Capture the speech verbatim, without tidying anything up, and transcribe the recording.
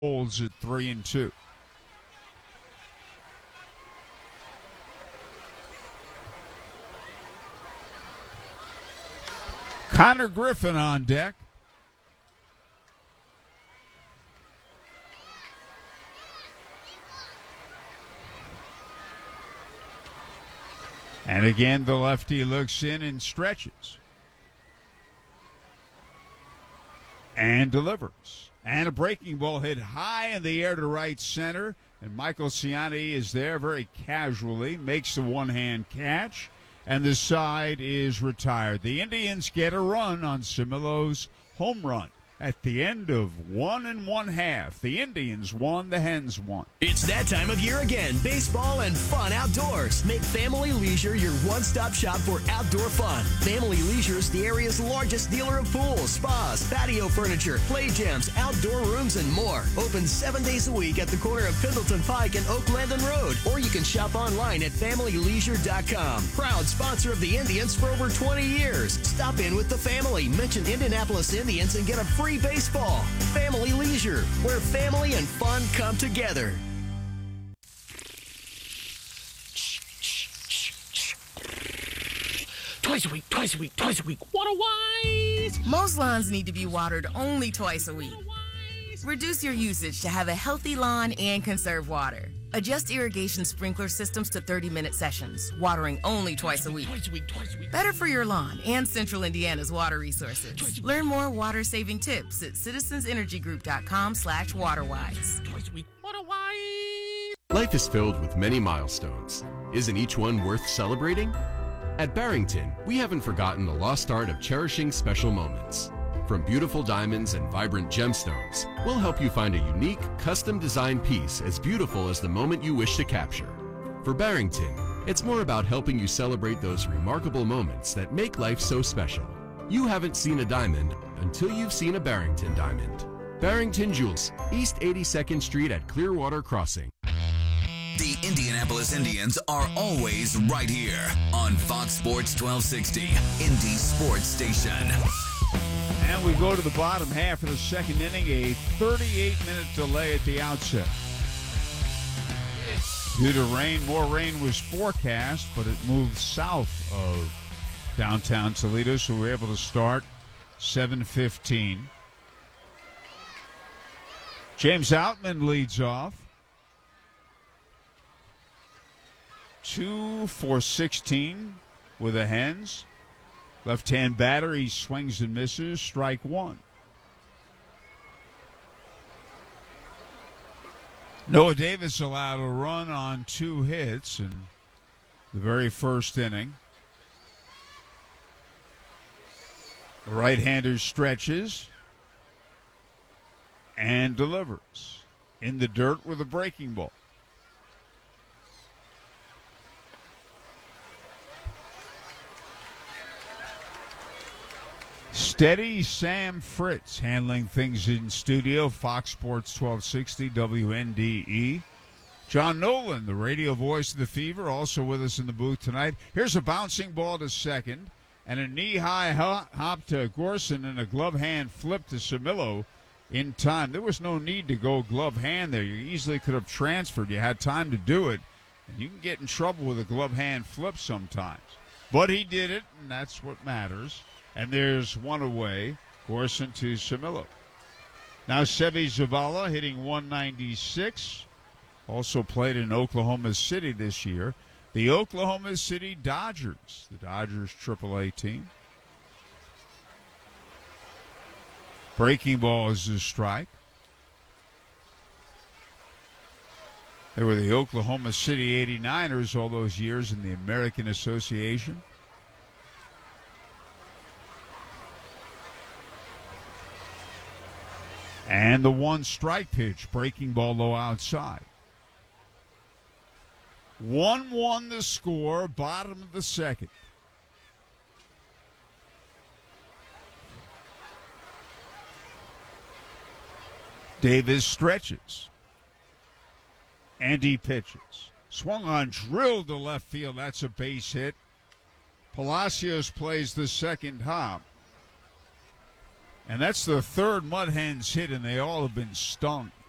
holds at three and two. Connor Griffin on deck. And again, the lefty looks in and stretches. And delivers. And a breaking ball hit high in the air to right center. And Michael Ciani is there very casually, makes the one-hand catch. And the side is retired. The Indians get a run on Similo's home run. At the end of one and one half, the Indians won, the Hens won. It's that time of year again. Baseball and fun outdoors. Make Family Leisure your one-stop shop for outdoor fun. Family Leisure is the area's largest dealer of pools, spas, patio furniture, play gyms, outdoor rooms, and more. Open seven days a week at the corner of Pendleton Pike and Oak Landon Road. Or you can shop online at family leisure dot com. Proud sponsor of the Indians for over twenty years. Stop in with the family. Mention Indianapolis Indians and get a free baseball. Family Leisure, where family and fun come together. Twice a week, twice a week, twice a week. Water wise. Most lawns need to be watered only twice a week. Reduce your usage to have a healthy lawn and conserve water. Adjust irrigation sprinkler systems to thirty-minute sessions, watering only twice a week. Twice a week, twice a week. Better for your lawn and Central Indiana's water resources. Learn more water-saving tips at citizensenergygroup.com slash waterwise. Twice a week. Water wise. Life is filled with many milestones. Isn't each one worth celebrating? At Barrington, we haven't forgotten the lost art of cherishing special moments. From beautiful diamonds and vibrant gemstones, we'll help you find a unique, custom-designed piece as beautiful as the moment you wish to capture. For Barrington, it's more about helping you celebrate those remarkable moments that make life so special. You haven't seen a diamond until you've seen a Barrington diamond. Barrington Jewels, East eighty-second Street at Clearwater Crossing. The Indianapolis Indians are always right here on Fox Sports twelve sixty, Indy Sports Station. And we go to the bottom half of the second inning, a thirty-eight minute delay at the outset. Due to rain, more rain was forecast, but it moved south of downtown Toledo, so we were able to start seven fifteen. James Outman leads off. two for sixteen with the Hens. Left-hand batter, he swings and misses. Strike one. Noah Davis allowed a run on two hits in the very first inning. The right-hander stretches and delivers in the dirt with a breaking ball. Steady Sam Fritz handling things in studio. Fox Sports twelve sixty W N D E. John Nolan, the radio voice of the Fever, also with us in the booth tonight. Here's a bouncing ball to second and a knee-high hop to Gorson and a glove hand flip to Samilo in time. There was no need to go glove hand there. You easily could have transferred. You had time to do it. And you can get in trouble with a glove hand flip sometimes. But he did it, and that's what matters. And there's one away, Gorson to Samilo. Now Seve Zavala hitting one ninety-six. Also played in Oklahoma City this year. The Oklahoma City Dodgers, the Dodgers triple A team. Breaking ball is a strike. They were the Oklahoma City eighty-niners all those years in the American Association. And the one strike pitch, breaking ball low outside. one one the score, bottom of the second. Davis stretches. And he pitches. Swung on, drilled to left field. That's a base hit. Palacios plays the second hop. And that's the third Mud Hens hit, and they all have been stung.